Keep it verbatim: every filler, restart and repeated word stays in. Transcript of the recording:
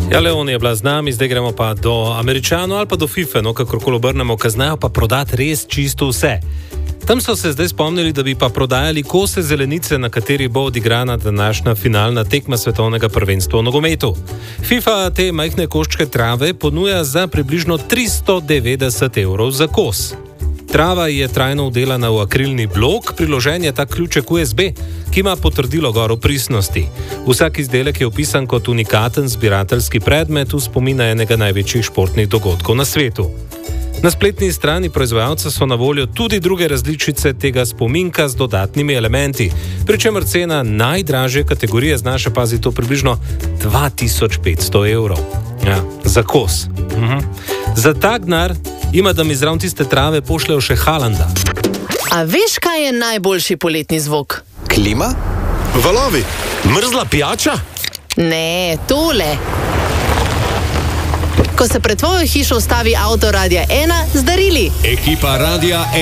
Ja, Leon je bila z nami, zdaj gremo pa do Američanov ali pa do FIFA, no kakorkoli obrnemo, ki znajo pa prodati res čisto vse. Tam so se zdaj spomnili, da bi pa prodajali kose zelenice, na kateri bo odigrana današnja finalna tekma svetovnega prvenstva v nogometu. FIFA te majhne koščke trave ponuja za približno tristo devetdeset evrov za kos. Trava je trajno vdelana v akrilni blok, priložen je ta ključek U S B, ki ima potrdilo gor o pristnosti. Vsak izdelek je opisan kot unikaten zbirateljski predmet v spomina enega največjih športnih dogodkov na svetu. Na spletni strani proizvajalca so na voljo tudi druge različice tega spominka z dodatnimi elementi, pri čemer cena najdražje kategorije znaša, pazi to, približno dva tisoč petsto evrov. Ja, za kos. Mhm. Za tak denar ima, da mi zraven tiste trave pošljajo še Haalanda. A veš, kaj je najboljši poletni zvok? Klima? Valovi? Mrzla pijača? Ne, tole. Ko se pred tvojo hišo ustavi avto Radia ena z darili. Ekipa Radia